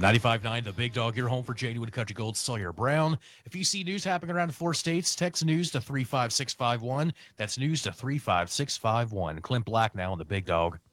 95.9 The Big Dog, your home for January Country Gold, Sawyer Brown. If you see news happening around the 4 states, text news to 35651. That's news to 35651. Clint Black now on The Big Dog.